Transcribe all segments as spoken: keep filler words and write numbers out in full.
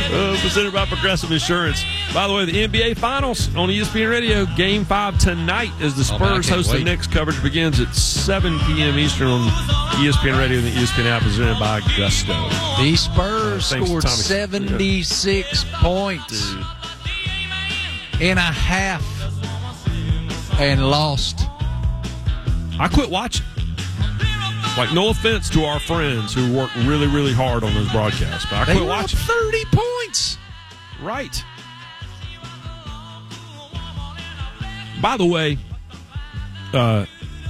Uh, presented by Progressive Insurance. By the way, the N B A Finals on E S P N Radio. Game five tonight as the Spurs oh, host wait. the Knicks. Coverage begins at seven p.m. Eastern on E S P N Radio and the E S P N app, presented by Gusto. The Spurs uh, scored Tommy. seventy-six yeah. points Dude. in a half and lost. I quit watching. Like, no offense to our friends who work really, really hard on those broadcasts, but I they quit were watching. Up thirty points. Right. By the way, uh,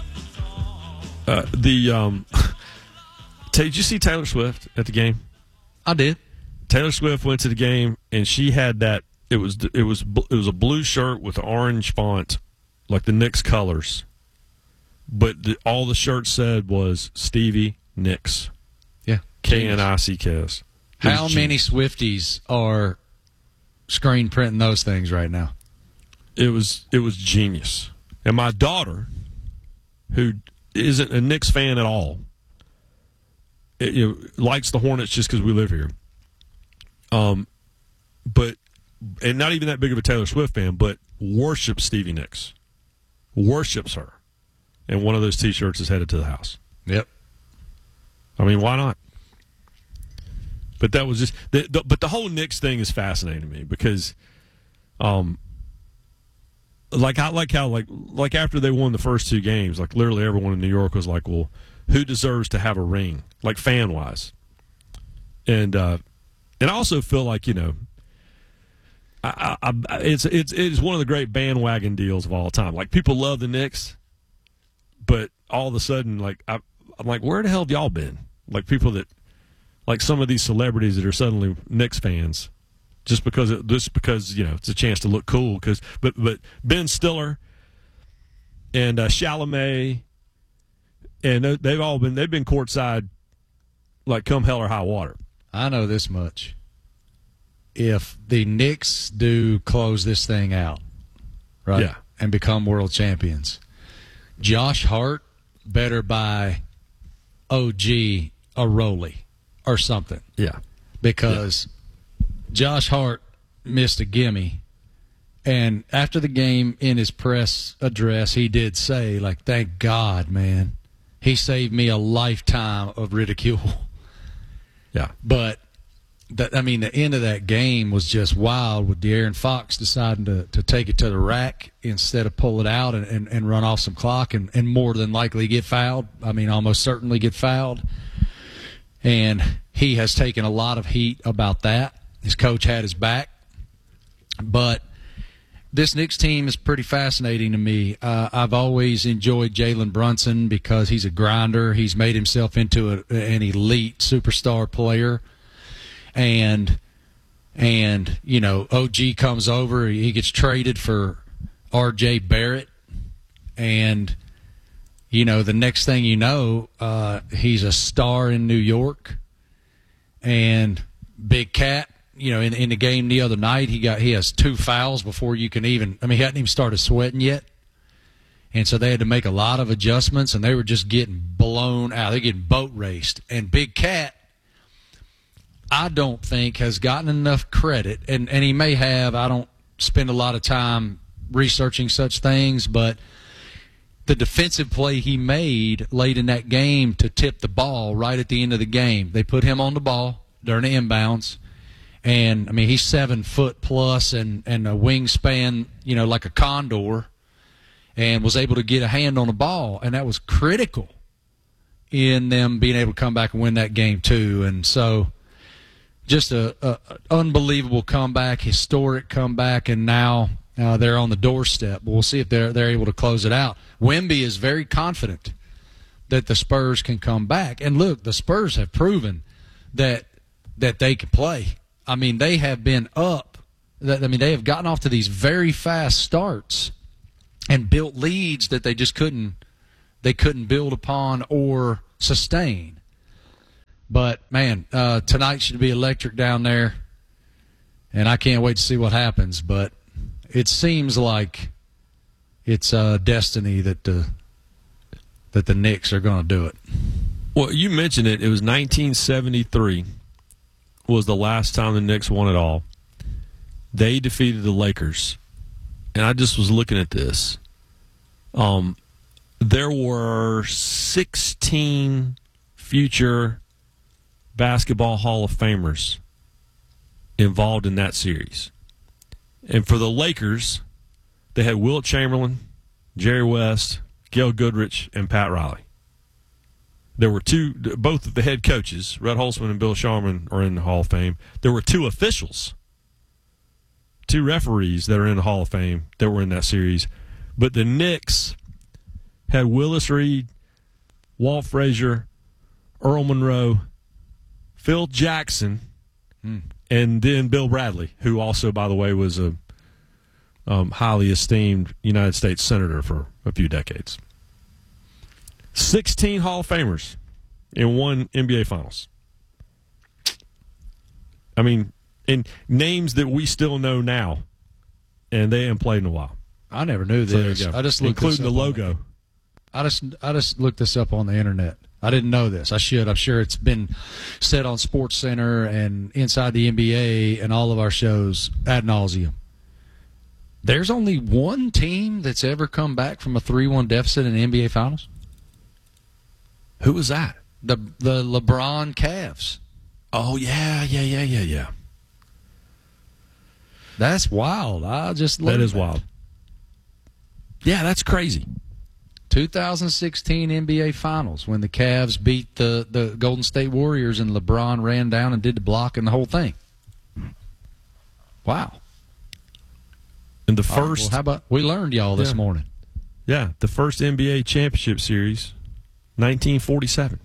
uh, the um, did you see Taylor Swift at the game? I did. Taylor Swift went to the game, and she had that. It was it was it was a blue shirt with orange font, like the Knicks colors. But the, all the shirt said was Stevie Nicks. Yeah. K N I C K S. How many Swifties are screen printing those things right now? It was it was genius. And my daughter, who isn't a Knicks fan at all, it, you know, likes the Hornets just because we live here. Um, but and not even that big of a Taylor Swift fan, but worships Stevie Nicks. Worships her. And one of those T-shirts is headed to the house. Yep. I mean, why not? But that was just. The, the, but the whole Knicks thing is fascinating to me because, um, like I like how like like after they won the first two games, like literally everyone in New York was like, "Well, who deserves to have a ring?" Like fan wise, and uh, and I also feel like you know. I, I, I, it's it's it's one of the great bandwagon deals of all time. Like people love the Knicks. But all of a sudden, like I, I'm like, where the hell have y'all been? Like people that, like some of these celebrities that are suddenly Knicks fans, just because it, just because you know it's a chance to look cool. Because but but Ben Stiller and uh, Chalamet, and they've all been they've been courtside, like come hell or high water. I know this much. If the Knicks do close this thing out, right, yeah. and become world champions, Josh Hart better buy O G a Rollie or something. Yeah. Because yeah. Josh Hart missed a gimme. And after the game, in his press address, he did say, like, thank God, man. He saved me a lifetime of ridicule. Yeah. But, that, I mean, the end of that game was just wild with De'Aaron Fox deciding to, to take it to the rack instead of pull it out and, and, and run off some clock and, and more than likely get fouled. I mean, almost certainly get fouled. And he has taken a lot of heat about that. His coach had his back. But this Knicks team is pretty fascinating to me. Uh, I've always enjoyed Jalen Brunson because he's a grinder. He's made himself into a, an elite superstar player. And, and you know, O G comes over. He gets traded for R J Barrett. And, you know, the next thing you know, uh, he's a star in New York. And Big Cat, you know, in, in the game the other night, he got he has two fouls before you can even – I mean, he hadn't even started sweating yet. And so they had to make a lot of adjustments, and they were just getting blown out. They're getting boat raced. And Big Cat, I don't think, has gotten enough credit, and, and he may have. I don't spend a lot of time researching such things, but the defensive play he made late in that game to tip the ball right at the end of the game, they put him on the ball during the inbounds. And, I mean, he's seven foot plus and, and a wingspan, you know, like a condor, and was able to get a hand on the ball. And that was critical in them being able to come back and win that game, too. And so just a, a, a unbelievable comeback, historic comeback, and now uh, they're on the doorstep. We'll see if they're, they're able to close it out. Wemby is very confident that the Spurs can come back. And, look, the Spurs have proven that that they can play. I mean, they have been up. I mean, they have gotten off to these very fast starts and built leads that they just couldn't they couldn't build upon or sustain. But, man, uh, tonight should be electric down there, and I can't wait to see what happens. But it seems like it's uh, destiny that the, that the Knicks are going to do it. Well, you mentioned it. It was nineteen seventy-three was the last time the Knicks won it all. They defeated the Lakers. And I just was looking at this. Um, there were sixteen future basketball Hall of Famers involved in that series. And for the Lakers, they had Wilt Chamberlain, Jerry West, Gail Goodrich, and Pat Riley. There were two, both of the head coaches, Red Holzman and Bill Sharman, are in the Hall of Fame. There were two officials, two referees that are in the Hall of Fame that were in that series. But the Knicks had Willis Reed, Walt Frazier, Earl Monroe, Phil Jackson, mm. and then Bill Bradley, who also, by the way, was a um, highly esteemed United States Senator for a few decades. sixteen Hall of Famers in one N B A Finals. I mean, and names that we still know now, and they haven't played in a while. I never knew this. So I just looked including this the up logo. On, I just I just looked this up on the internet. I didn't know this. I should. I'm sure it's been said on Sports Center and Inside the N B A and all of our shows ad nauseum. There's only one team that's ever come back from a three one deficit in the N B A Finals. Who was that? The the LeBron Cavs. Oh, yeah, yeah, yeah, yeah, yeah. That's wild. I just love That is that. wild. Yeah, that's crazy. twenty sixteen N B A Finals when the Cavs beat the, the Golden State Warriors and LeBron ran down and did the block and the whole thing. Wow. And the All right, first... well, how about we learned y'all this Yeah. morning. Yeah, the first N B A championship series, nineteen forty-seven.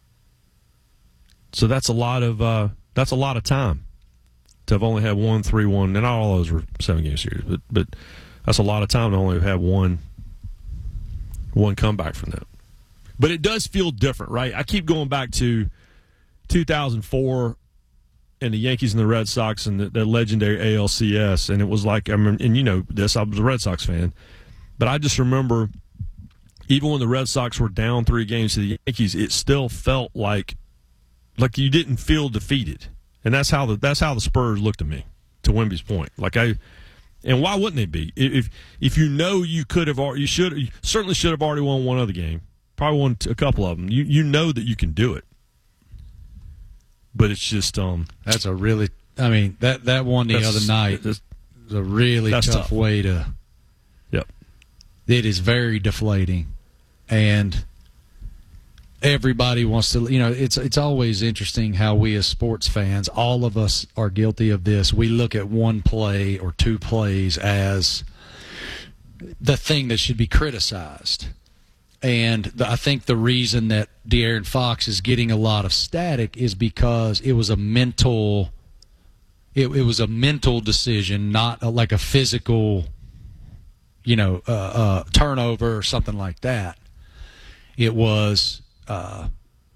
So that's a lot of uh, that's a lot of time to have only had one three one. And not all those were seven-game series, but but that's a lot of time to only have one one comeback from that. But it does feel different, right? I keep going back to two thousand four and the Yankees and the Red Sox and the, the legendary A L C S, and it was like, I mean, and you know this, I was a Red Sox fan, but I just remember even when the Red Sox were down three games to the Yankees, it still felt like like you didn't feel defeated, and that's how the that's how the Spurs looked at me. To Wemby's point, like I, and why wouldn't they be? If if you know you could have, you should you certainly should have already won one other game, probably won a couple of them. You you know that you can do it, but it's just um. That's a really, I mean that that one the other night is a really tough, tough way to. Yep. It is very deflating, and everybody wants to, you know, it's it's always interesting how we as sports fans, all of us are guilty of this. We look at one play or two plays as the thing that should be criticized. And the, I think the reason that De'Aaron Fox is getting a lot of static is because it was a mental it, it was a mental decision, not a, like a physical, you know, uh, uh, turnover or something like that. It was Uh,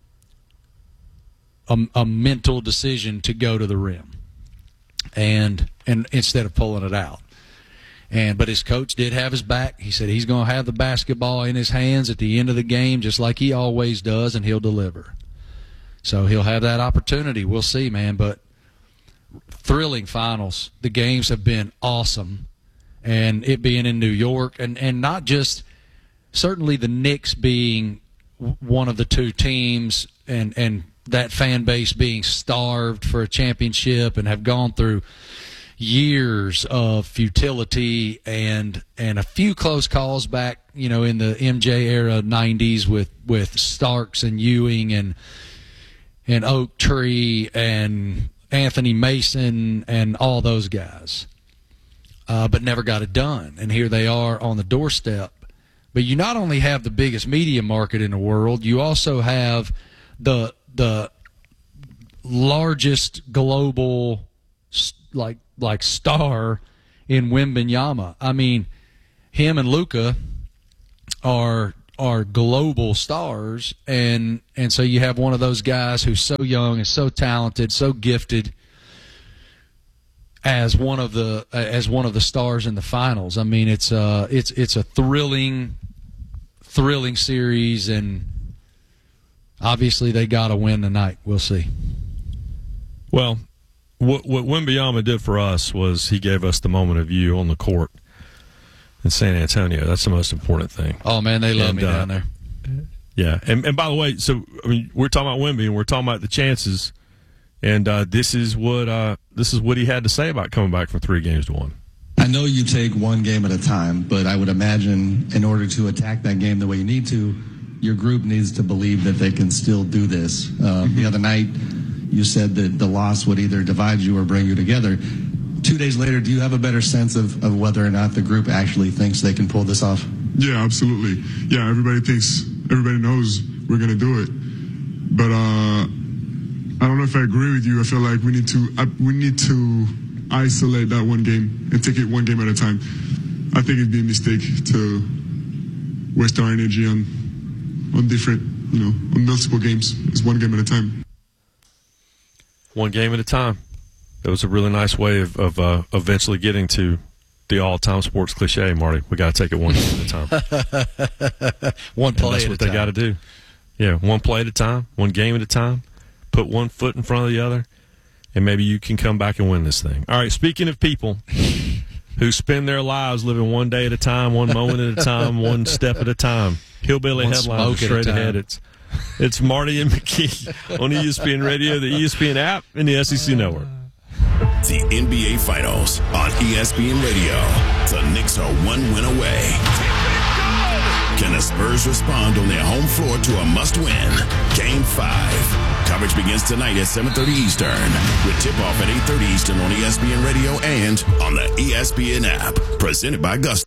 a, a mental decision to go to the rim, and and instead of pulling it out, and but his coach did have his back. He said he's going to have the basketball in his hands at the end of the game, just like he always does, and he'll deliver. So he'll have that opportunity. We'll see, man. But thrilling finals. The games have been awesome, and it being in New York, and and not just certainly the Knicks being one of the two teams and, and that fan base being starved for a championship and have gone through years of futility and and a few close calls back, you know, in the M J era nineties with, with Starks and Ewing and and Oak Tree and Anthony Mason and all those guys, uh, but never got it done. And here they are on the doorstep. But you not only have the biggest media market in the world, you also have the the largest global like like star in Wembanyama. I mean, him and Luka are are global stars, and and so you have one of those guys who's so young and so talented, so gifted, as one of the as one of the stars in the finals. I mean, it's uh it's it's a thrilling thrilling series, and obviously they got to win tonight. We'll see. Well, what what Wembanyama did for us was he gave us the moment of view on the court in San Antonio. That's the most important thing. Oh man, they love and, me uh, down there. Yeah, and and by the way, so I mean we're talking about Wemby and we're talking about the chances, and uh, this is what uh, this is what he had to say about coming back from three games to one. I know you take one game at a time, but I would imagine in order to attack that game the way you need to, your group needs to believe that they can still do this. Uh, mm-hmm. The other night, you said that the loss would either divide you or bring you together. Two days later, do you have a better sense of, of whether or not the group actually thinks they can pull this off? Yeah, absolutely. Yeah, everybody thinks, everybody knows we're going to do it. But uh, I don't know if I agree with you. I feel like we need to uh, we need to isolate that one game and take it one game at a time. I think it'd be a mistake to waste our energy on on different, you know, on multiple games. It's one game at a time. One game at a time. That was a really nice way of, of uh, eventually getting to the all-time sports cliche, Marty. We got to take it one game at a time. One play and that's at what a they time. got to do. Yeah, one play at a time, one game at a time. Put one foot in front of the other, and maybe you can come back and win this thing. All right, speaking of people who spend their lives living one day at a time, one moment at a time, one step at a time. Hillbilly One headlines smoke at a straight time. ahead. It's it's Marty and McKee on E S P N Radio, the E S P N app, and the S E C Network. The N B A Finals on E S P N Radio. The Knicks are one win away. Can the Spurs respond on their home floor to a must-win? Game five. Coverage begins tonight at seven thirty Eastern with tip-off at eight thirty Eastern on E S P N Radio and on the E S P N app. Presented by Gusto.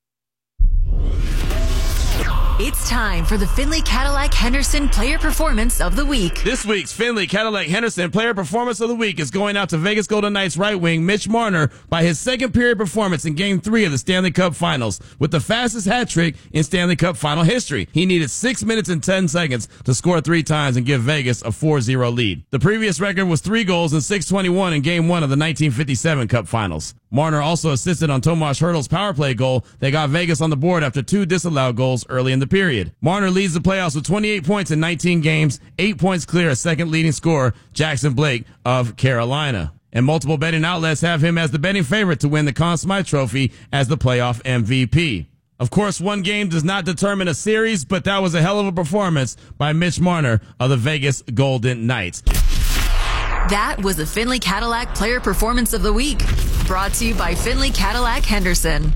It's time for the Finley Cadillac Henderson Player Performance of the Week. This week's Finley Cadillac Henderson Player Performance of the Week is going out to Vegas Golden Knights right wing Mitch Marner by his second period performance in Game three of the Stanley Cup Finals with the fastest hat trick in Stanley Cup Final history. He needed six minutes and ten seconds to score three times and give Vegas a four zero lead. The previous record was three goals in six twenty-one in Game one of the nineteen fifty-seven Cup Finals. Marner also assisted on Tomas Hertl's power play goal that got Vegas on the board after two disallowed goals early in the period. Marner leads the playoffs with twenty-eight points in nineteen games, eight points clear of second leading scorer Jackson Blake of Carolina. And multiple betting outlets have him as the betting favorite to win the Conn Smythe Trophy as the playoff M V P. Of course, one game does not determine a series, but that was a hell of a performance by Mitch Marner of the Vegas Golden Knights. That was the Finley Cadillac Player Performance of the Week. Brought to you by Finley Cadillac Henderson.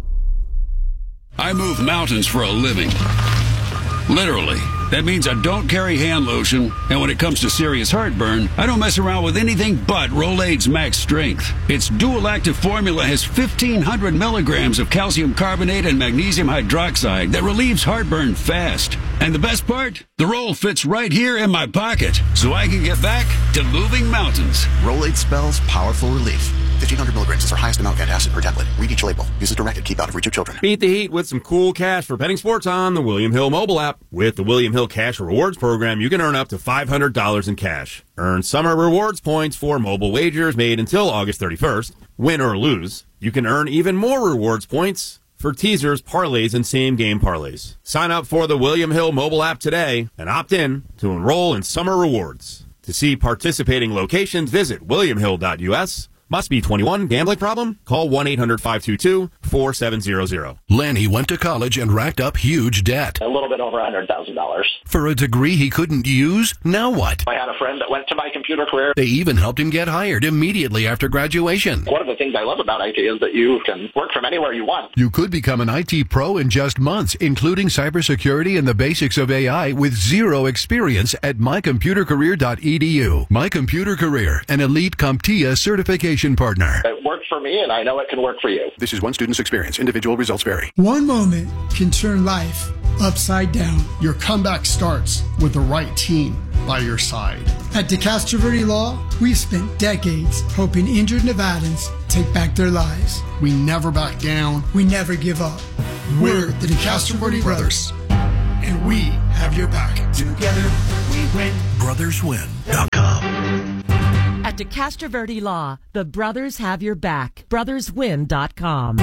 I move mountains for a living. Literally. That means I don't carry hand lotion, and when it comes to serious heartburn, I don't mess around with anything but Rolaids Max Strength. Its dual-active formula has fifteen hundred milligrams of calcium carbonate and magnesium hydroxide that relieves heartburn fast. And the best part? The roll fits right here in my pocket, so I can get back to moving mountains. Rolaids spells powerful relief. fifteen hundred milligrams is our highest amount of antacid per tablet. Read each label. Use as directed. Keep out of reach of children. Beat the heat with some cool cash for betting sports on the William Hill mobile app. With the William Hill Cash Rewards program, you can earn up to five hundred dollars in cash. Earn summer rewards points for mobile wagers made until August thirty-first. Win or lose, you can earn even more rewards points for teasers, parlays, and same-game parlays. Sign up for the William Hill mobile app today and opt in to enroll in summer rewards. To see participating locations, visit william hill dot u s. Must be twenty-one. Gambling problem? Call one eight hundred five two two four seven zero zero. Lanny went to college and racked up huge debt. A little bit over one hundred thousand dollars. For a degree he couldn't use? Now what? I had a friend that went to my computer career. They even helped him get hired immediately after graduation. One of the things I love about I T is that you can work from anywhere you want. You could become an I T pro in just months, including cybersecurity and the basics of A I with zero experience at my computer career dot e d u. My Computer Career, an elite CompTIA certification partner. It worked for me, and I know it can work for you. This is one student's experience. Individual results vary. One moment can turn life upside down. Your comeback starts with the right team by your side. At DeCastro Verde Law, we've spent decades helping injured Nevadans take back their lives. We never back down. We never give up. We're the DeCastro Verde Brothers, and we have your back. Together, we win. brothers win dot com. At DeCastro Verde Law, the brothers have your back. brothers win dot com.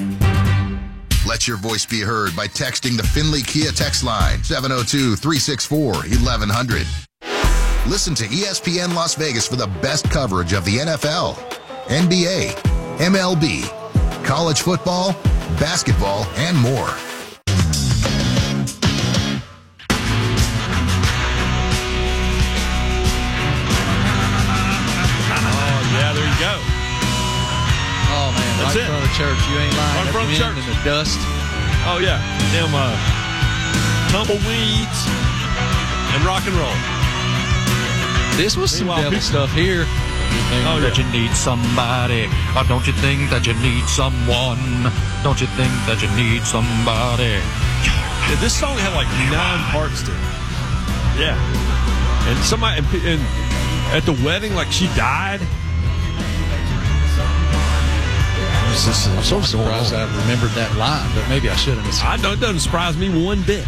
Let your voice be heard by texting the Finley Kia text line, seven oh two, three six four, eleven hundred. Listen to E S P N Las Vegas for the best coverage of the N F L, N B A, M L B, college football, basketball, and more. Go. Oh man, That's right it. in front of the church. You ain't lying. Right in front of the church. In the dust. Oh yeah, them uh, tumbleweeds and rock and roll. This was some Meanwhile, devil people- stuff here. Think Oh, that yeah. you need somebody, or don't you think that you need someone? Don't you think that you need somebody? Yeah, this song had like nine parts to it. Yeah, and somebody and, and at the wedding, like she died. I'm so surprised I remembered that line, but maybe I shouldn't have. I don't. It doesn't surprise me one bit.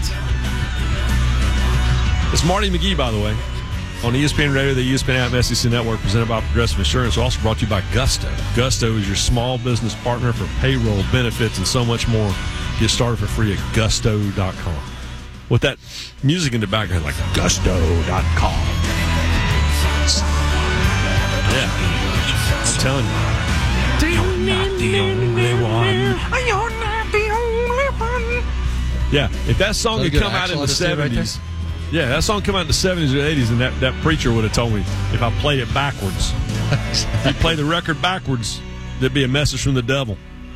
It's Marty McGee, by the way, on E S P N Radio, the E S P N app, S E C Network, presented by Progressive Insurance. Also brought to you by Gusto. Gusto is your small business partner for payroll, benefits, and so much more. Get started for free at gusto dot com. With that music in the background, like gusto dot com. Yeah, I'm telling you. You're not the only one. You're not the only one. Yeah, if that song Is that a had good come out in the accent right there? seventies, yeah, that song come out in the seventies or eighties, and that, that preacher would have told me if I played it backwards. If you play the record backwards, there'd be a message from the devil.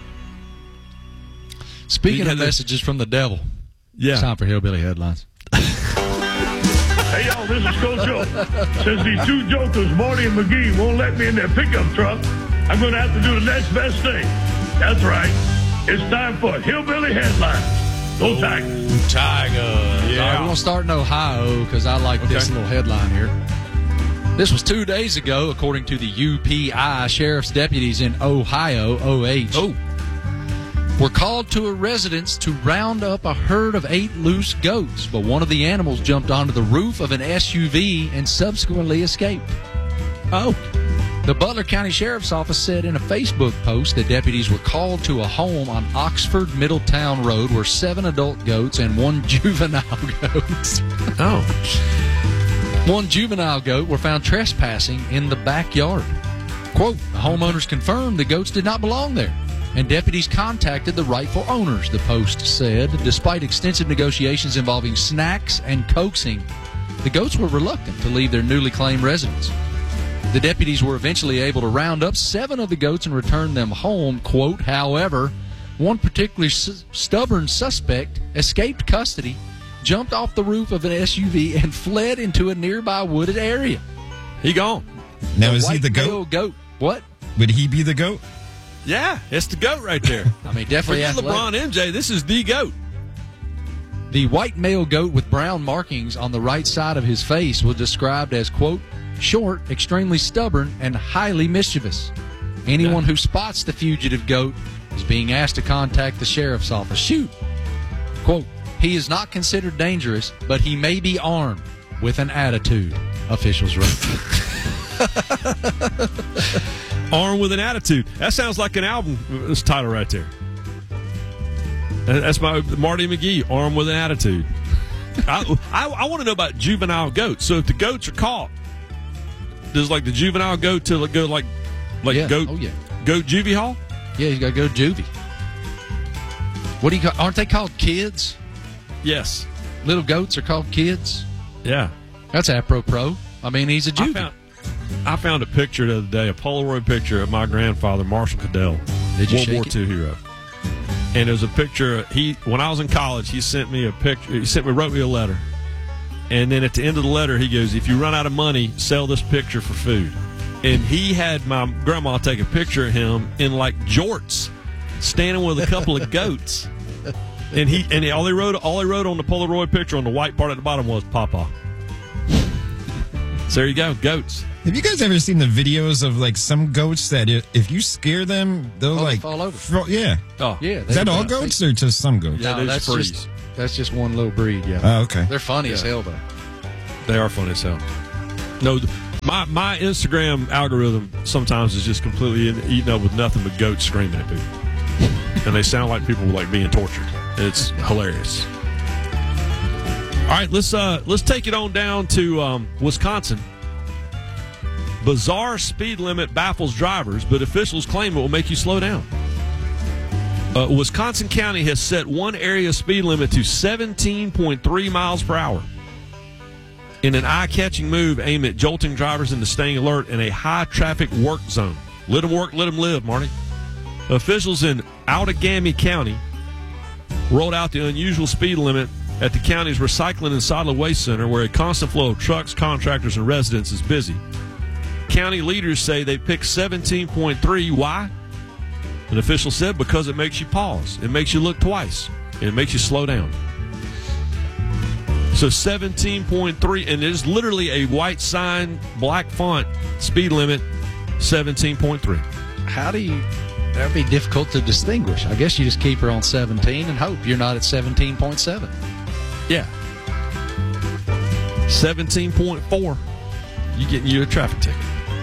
Speaking You of had the- messages from the devil, Yeah. it's time for Hillbilly Headlines. Hey, y'all, this is Coach Joe. Since these two jokers, Marty and McGee, won't let me in their pickup truck, I'm going to have to do the next best thing. That's right. It's time for Hillbilly Headlines. Go Tigers. Tiger. All right, we're going to start in Ohio because I like this little headline here. This was two days ago, according to the U P I. Sheriff's deputies in Ohio, O H, oh. were called to a residence to round up a herd of eight loose goats, but one of the animals jumped onto the roof of an S U V and subsequently escaped. Oh. The Butler County Sheriff's Office said in a Facebook post that deputies were called to a home on Oxford Middletown Road where seven adult goats and one juvenile goat. Oh. One juvenile goat were found trespassing in the backyard. Quote, the homeowners confirmed the goats did not belong there, and deputies contacted the rightful owners, the post said. Despite extensive negotiations involving snacks and coaxing, the goats were reluctant to leave their newly claimed residence. The deputies were eventually able to round up seven of the goats and return them home. Quote, however, one particularly s- stubborn suspect escaped custody, jumped off the roof of an S U V, and fled into a nearby wooded area. He gone. Now, The is he white the male goat? goat? What? Would he be the goat? Yeah, it's the goat right there. I mean, definitely Forget athletic. LeBron M J. This is the goat. The white male goat with brown markings on the right side of his face was described as, quote, short, extremely stubborn, and highly mischievous. Anyone who spots the fugitive goat is being asked to contact the sheriff's office. Shoot. Quote, he is not considered dangerous, but he may be armed with an attitude, officials wrote. Armed with an attitude. That sounds like an album this title right there. That's my Marty McGee, Armed with an Attitude. I, I, I want to know about juvenile goats. So if the goats are caught, does like the juvenile goat to go like like Yeah. goat Oh, yeah. goat juvie hall? Yeah, you got to go juvie. What do you call, aren't they called kids? Yes. Little goats are called kids? Yeah. That's apropos. I mean, he's a I juvie. found, I found a picture the other day, a Polaroid picture of my grandfather, Marshall Cadell, Did you World shake War it? Two hero. And there's a picture. He when I was in college, he sent me a picture. He sent me wrote me a letter, and then at the end of the letter, he goes, "If you run out of money, sell this picture for food." And he had my grandma take a picture of him in like jorts, standing with a couple of goats. And he and all he wrote all he wrote on the Polaroid picture on the white part at the bottom was "Papa." So there you go, goats. Have you guys ever seen the videos of like some goats that i- if you scare them, they'll Oh, they like fall over. fro- yeah. Oh, Yeah. Is that all they- goats or just some goats? Yeah, No, they that's just freeze. just that's just one little breed. Yeah. Oh, okay. They're funny as hell though. They are funny as hell. No, th- my my Instagram algorithm sometimes is just completely in, eaten up with nothing but goats screaming at people, and they sound like people like being tortured. It's hilarious. All right, let's uh let's take it on down to um, Wisconsin. Bizarre speed limit baffles drivers, but officials claim it will make you slow down. Uh, Wisconsin County has set one area speed limit to seventeen point three miles per hour in an eye-catching move aimed at jolting drivers into staying alert in a high-traffic work zone. Let them work, let them live, Marty. Officials in Outagamie County rolled out the unusual speed limit at the county's Recycling and Solid Waste Center, where a constant flow of trucks, contractors, and residents is busy. County leaders say they picked seventeen point three. Why? An official said because it makes you pause. It makes you look twice. And it makes you slow down. So seventeen point three, and there's literally a white sign, black font, speed limit, seventeen point three. How do you... That would be difficult to distinguish. I guess you just keep her on seventeen and hope you're not at seventeen point seven. Yeah. seventeen point four. You getting you a traffic ticket.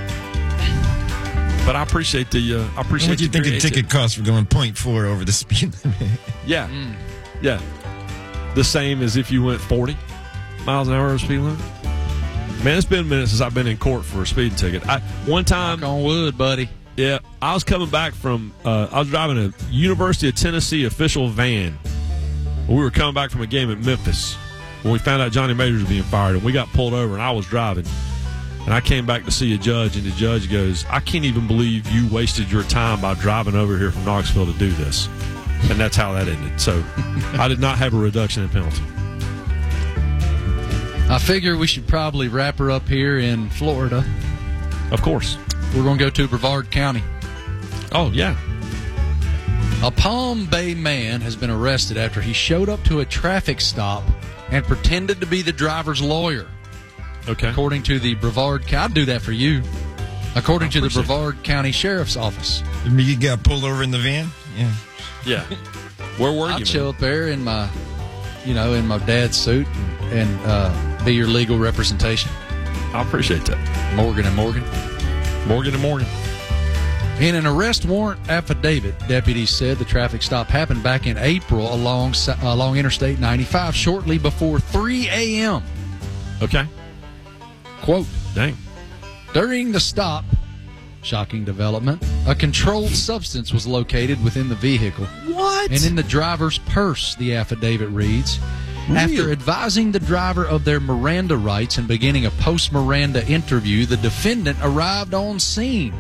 But I appreciate the. Uh, I appreciate. What do you think a creativity. ticket costs for going point four over the speed limit? Yeah, mm. yeah. The same as if you went forty miles an hour over speed limit. Man, it's been a minute since I've been in court for a speeding ticket. I one time Knock on wood, buddy. Yeah, I was coming back from. Uh, I was driving a University of Tennessee official van. We were coming back from a game at Memphis when we found out Johnny Majors was being fired, and we got pulled over, and I was driving. And I came back to see a judge, and the judge goes, I can't even believe you wasted your time by driving over here from Knoxville to do this. And that's how that ended. So I did not have a reduction in penalty. I figure we should probably wrap her up here in Florida. Of course. We're going to go to Brevard County. Oh, yeah. A Palm Bay man has been arrested after he showed up to a traffic stop and pretended to be the driver's lawyer. Okay. According to the Brevard County, I'd do that for you. According to the Brevard County Sheriff's Office. You got pulled over in the van? Yeah. Yeah. Where were you? I'd show up there in my, you know, in my dad's suit and, and uh, be your legal representation. I appreciate that. Morgan and Morgan. Morgan and Morgan. In an arrest warrant affidavit, deputies said the traffic stop happened back in April along along Interstate ninety-five shortly before three a.m. Okay. Quote, dang. During the stop, shocking development, a controlled substance was located within the vehicle. What? And in the driver's purse, the affidavit reads, Really? After advising the driver of their Miranda rights and beginning a post-Miranda interview, the defendant arrived on scene.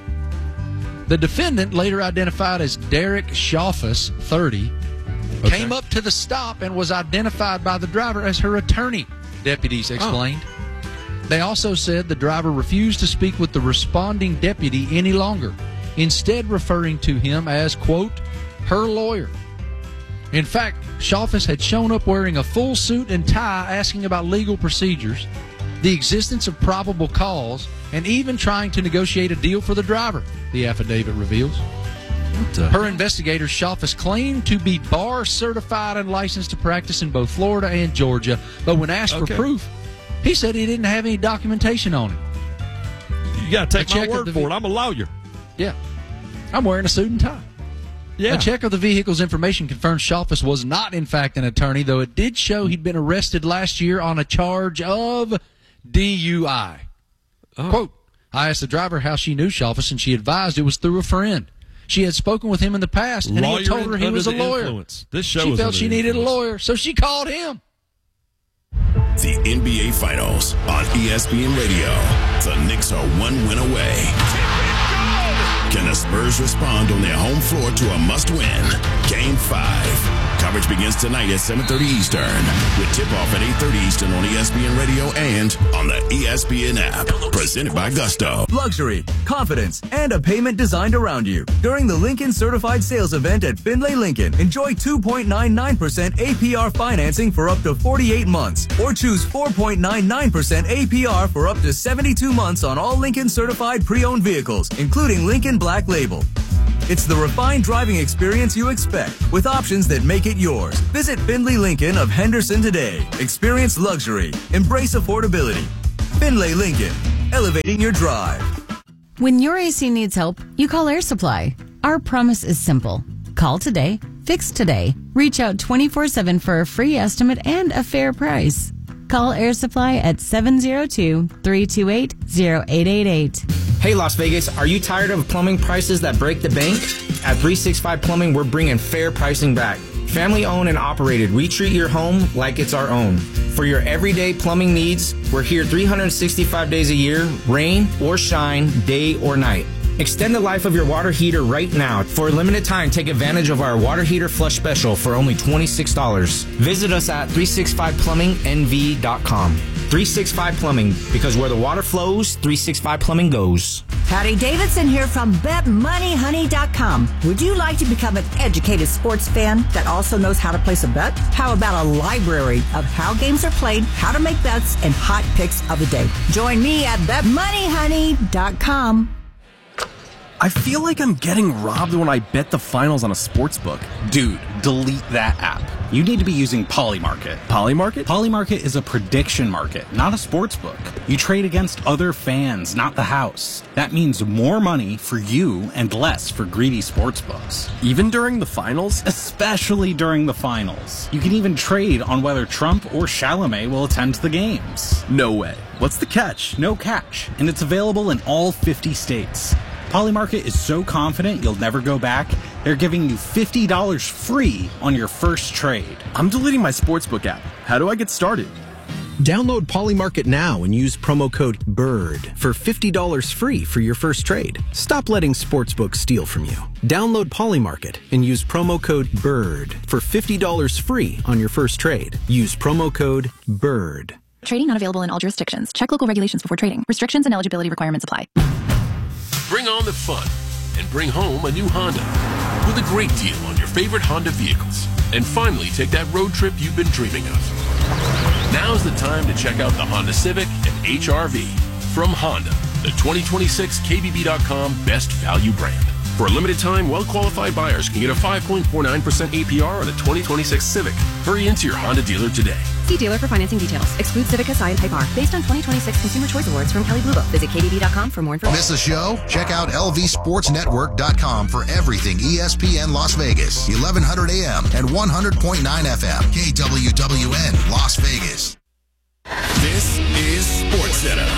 The defendant, later identified as Derek Schaufus, thirty, okay. came up to the stop and was identified by the driver as her attorney, deputies explained. Oh. They also said the driver refused to speak with the responding deputy any longer, instead referring to him as, quote, her lawyer. In fact, Schaufus had shown up wearing a full suit and tie, asking about legal procedures, the existence of probable cause, and even trying to negotiate a deal for the driver, the affidavit reveals. Her investigators, Schaufus, claimed to be bar certified and licensed to practice in both Florida and Georgia, but when asked okay. for proof, he said he didn't have any documentation on him. You got to take my word for it. I'm a lawyer. Yeah. I'm wearing a suit and tie. Yeah. A check of the vehicle's information confirms Schaufus was not, in fact, an attorney, though it did show he'd been arrested last year on a charge of D U I. Oh. Quote, I asked the driver how she knew Schaufus, and she advised it was through a friend. She had spoken with him in the past, and lawyer he had told her he was a lawyer. Influence. This show she felt she needed influence. a lawyer, so she called him. The N B A Finals on E S P N Radio. The Knicks are one win away. Can the Spurs respond on their home floor to a must-win? Game five. Coverage begins tonight at seven thirty Eastern, with tip-off at eight thirty Eastern on E S P N Radio and on the E S P N app. Presented by Gusto. Luxury, confidence, and a payment designed around you. During the Lincoln Certified Sales Event at Findlay Lincoln, enjoy two point nine nine percent A P R financing for up to forty-eight months, or choose four point nine nine percent A P R for up to seventy-two months on all Lincoln Certified pre-owned vehicles, including Lincoln Black Label. It's the refined driving experience you expect, with options that make it yours. Visit Findlay Lincoln of Henderson today. Experience luxury. Embrace affordability. Findlay Lincoln, elevating your drive. When your A C needs help, you call Air Supply. Our promise is simple. Call today, fix today. Reach out twenty-four seven for a free estimate and a fair price. Call Air Supply at seven zero two, three two eight, zero eight eight eight. Hey Las Vegas, are you tired of plumbing prices that break the bank? At three sixty-five Plumbing, we're bringing fair pricing back. Family owned and operated, we treat your home like it's our own. For your everyday plumbing needs, we're here three hundred sixty-five days a year, rain or shine, day or night. Extend the life of your water heater right now. For a limited time, take advantage of our water heater flush special for only twenty-six dollars. Visit us at three sixty-five plumbing N V dot com. three sixty-five Plumbing, because where the water flows, three sixty-five Plumbing goes. Patty Davidson here from bet money honey dot com. Would you like to become an educated sports fan that also knows how to place a bet? How about a library of how games are played, how to make bets, and hot picks of the day? Join me at bet money honey dot com. I feel like I'm getting robbed when I bet the finals on a sports book. Dude, delete that app. You need to be using Polymarket. Polymarket? Polymarket is a prediction market, not a sports book. You trade against other fans, not the house. That means more money for you and less for greedy sports books. Even during the finals? Especially during the finals. You can even trade on whether Trump or Chalamet will attend the games. No way. What's the catch? No catch. And it's available in all fifty states. Polymarket is so confident you'll never go back, they're giving you fifty dollars free on your first trade. I'm deleting my sportsbook app. How do I get started? Download Polymarket now and use promo code BIRD for fifty dollars free for your first trade. Stop letting sportsbooks steal from you. Download Polymarket and use promo code BIRD for fifty dollars free on your first trade. Use promo code BIRD. Trading not available in all jurisdictions. Check local regulations before trading. Restrictions and eligibility requirements apply. Bring on the fun and bring home a new Honda with a great deal on your favorite Honda vehicles. And finally, take that road trip you've been dreaming of. Now's the time to check out the Honda Civic and H R V from Honda, the twenty twenty-six K B B dot com best value brand. For a limited time, well-qualified buyers can get a five point four nine percent A P R on the twenty twenty-six Civic. Hurry into your Honda dealer today. See dealer for financing details. Exclude Civic, S I, and Type R. Based on twenty twenty-six Consumer Choice Awards from Kelley Blue Book. Visit K B B dot com for more information. Miss the show? Check out L V sports network dot com for everything E S P N Las Vegas. eleven hundred A M and one hundred point nine F M. K W W N Las Vegas. This is SportsCenter.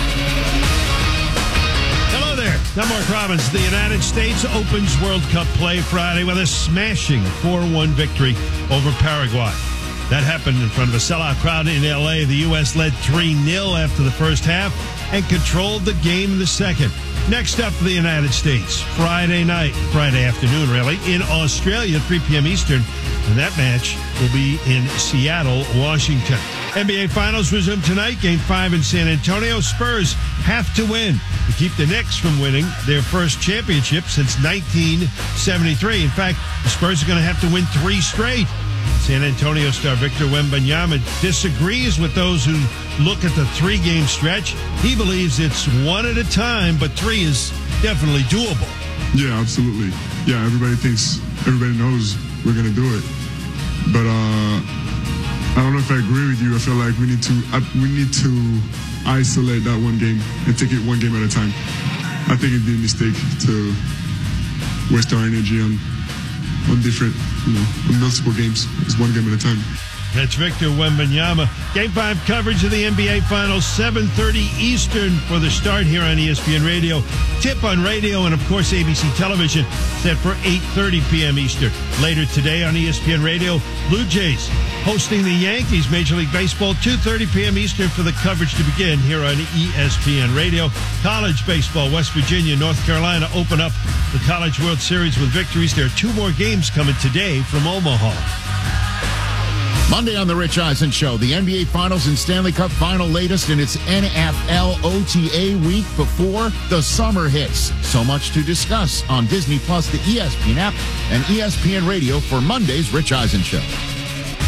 Hello there. I'm Mark Robbins. The United States opens World Cup play Friday with a smashing four one victory over Paraguay. That happened in front of a sellout crowd in L A. The U S led three nil after the first half and controlled the game in the second. Next up, the United States. Friday night, Friday afternoon, really, in Australia, three p.m. Eastern. And that match will be in Seattle, Washington. N B A Finals resume tonight. Game five in San Antonio. Spurs have to win to keep the Knicks from winning their first championship since nineteen seventy-three. In fact, the Spurs are going to have to win three straight. San Antonio star Victor Wembanyama disagrees with those who look at the three-game stretch. He believes it's one at a time, but three is definitely doable. Yeah, absolutely. Yeah, everybody thinks, everybody knows we're going to do it. But uh, I don't know if I agree with you. I feel like we need to I, we need to isolate that one game and take it one game at a time. I think it'd be a mistake to waste our energy on on different, you know, on multiple games. It's one game at a time. That's Victor Wembanyama. Game five coverage of the N B A Finals, seven thirty Eastern for the start here on E S P N Radio. Tip on radio and, of course, A B C Television set for eight thirty p.m. Eastern. Later today on E S P N Radio, Blue Jays hosting the Yankees, Major League Baseball, two thirty p.m. Eastern for the coverage to begin here on E S P N Radio. College baseball, West Virginia, North Carolina open up the College World Series with victories. There are two more games coming today from Omaha. Monday on The Rich Eisen Show, the N B A Finals and Stanley Cup Final latest in its N F L O T A week before the summer hits. So much to discuss on Disney Plus, the E S P N app, and E S P N Radio for Monday's Rich Eisen Show.